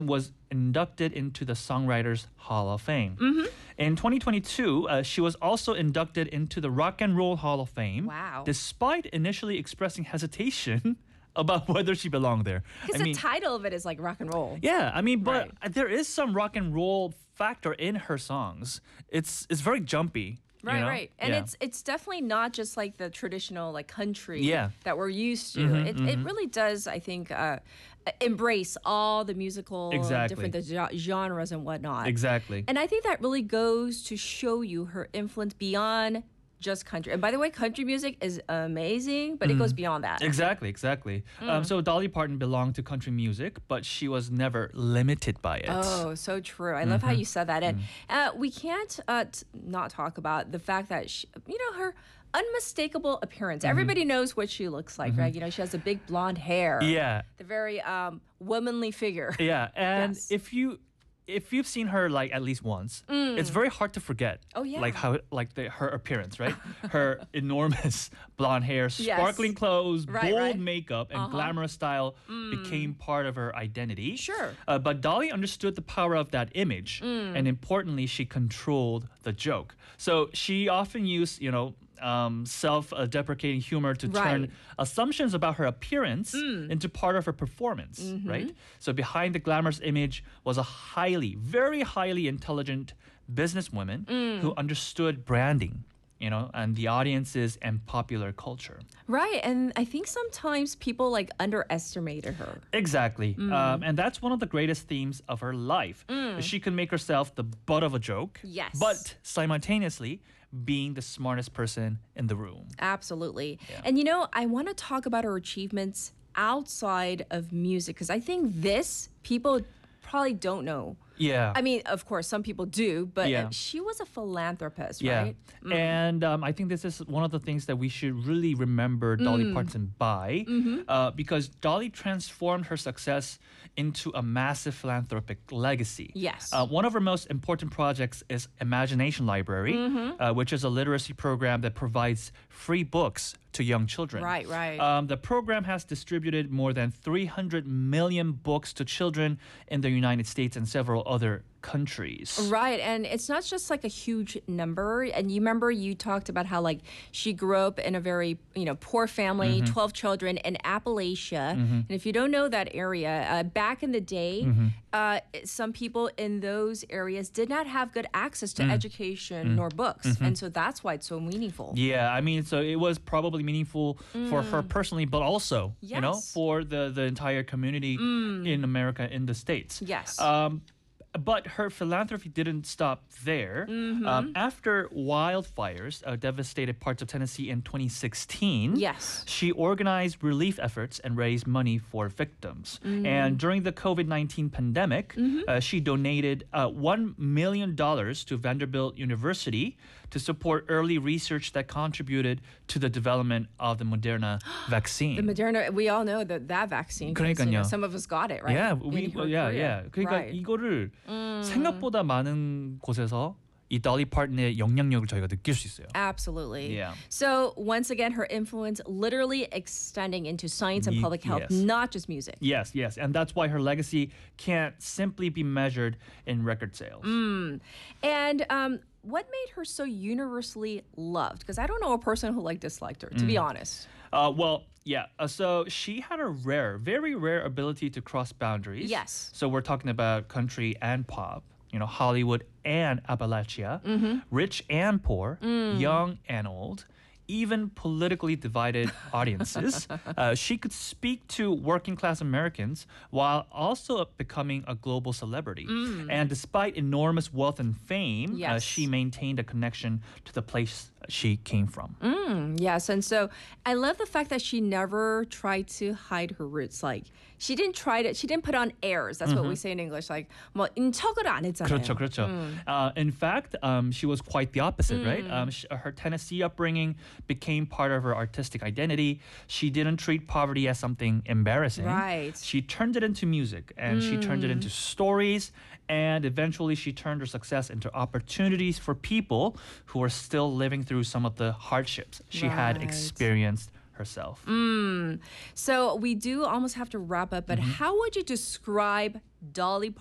was inducted into the Songwriters Hall of Fame. Mm-hmm. In 2022, she was also inducted into the Rock and Roll Hall of Fame. Wow. Despite initially expressing hesitation about whether she belonged there. Because the title of it is like rock and roll. Yeah, I mean, but Right. there is some rock and roll factor in her songs. It's very jumpy. Right, you know? right. And Yeah. it's definitely not just like the traditional like country Yeah. that we're used to. It really does, I think, embrace all the musical Exactly. different genres and whatnot. Exactly. And I think that really goes to show you her influence beyond just country. And by the way, country music is amazing, but it goes beyond that. Exactly. So Dolly Parton belonged to country music, but she was never limited by it. Oh, so true. I love how you said that. And we can't not talk about the fact that, her unmistakable appearance. Everybody knows what she looks like, right? You know, she has the big blonde hair. Yeah. The very womanly figure. Yeah, and Yes. if you've seen her like at least once, it's very hard to forget. Oh, yeah. Like how her appearance, right? Her enormous blonde hair, sparkling clothes, Right, bold right. makeup, and glamorous style became part of her identity. Sure. But Dolly understood the power of that image, and importantly, she controlled the joke. So she often used, self-deprecating humor to Right. turn assumptions about her appearance into part of her performance, right? So behind the glamorous image was a very highly intelligent businesswoman who understood branding, and the audiences and popular culture. Right. And I think sometimes people like underestimated her. Exactly. And that's one of the greatest themes of her life. She can make herself the butt of a joke, Yes. but simultaneously being the smartest person in the room. Absolutely. Yeah. And I want to talk about her achievements outside of music because I think this people probably don't know. Yeah. I mean, of course, some people do, but Yeah. she was a philanthropist, Yeah. right? And I think this is one of the things that we should really remember Dolly Parton by, because Dolly transformed her success into a massive philanthropic legacy. Yes. One of her most important projects is Imagination Library, which is a literacy program that provides free books to young children. Right, right. The program has distributed more than 300 million books to children in the United States and several other countries. Right, and it's not just like a huge number. And you remember you talked about how like she grew up in a very poor family, 12 children in Appalachia. And if you don't know that area, back in the day, some people in those areas did not have good access to education nor books, and so that's why it's so meaningful. Yeah, I mean, so it was probably meaningful for her personally, but also, Yes. for the entire community in America, in the States. Yes. But her philanthropy didn't stop there. After wildfires devastated parts of Tennessee in 2016, Yes. she organized relief efforts and raised money for victims. And during the COVID-19 pandemic, she donated $1 million to Vanderbilt University to support early research that contributed to the development of the Moderna vaccine. The Moderna, we all know that vaccine. 'cause, 그러니까요. some of us got it, right? Yeah, In her yeah. career. 그러니까 Right. 이거를 생각보다 많은 곳에서 이 Dolly Parton의 영향력을 저희가 느낄 수 있어요. Absolutely. Yeah. So once again, her influence literally extending into science and public health, yes. not just music. Yes, and that's why her legacy can't simply be measured in record sales. And what made her so universally loved? Because I don't know a person who disliked her, to be honest. So she had a very rare ability to cross boundaries. Yes. So we're talking about country and pop, Hollywood and Appalachia, rich and poor, young and old, even politically divided audiences. She could speak to working class Americans while also becoming a global celebrity. And despite enormous wealth and fame, Yes. she maintained a connection to the place she came from. Yes, and so I love the fact that she never tried to hide her roots. She didn't put on airs. That's what we say in English. 뭐 인척을 안 했잖아요. 그렇죠. In fact, she was quite the opposite, right? Her Tennessee upbringing became part of her artistic identity. She didn't treat poverty as something embarrassing. Right. She turned it into music, and she turned it into stories, and eventually she turned her success into opportunities for people who are still living through some of the hardships she had Right. experienced herself. So we do almost have to wrap up, but how would you describe Dolly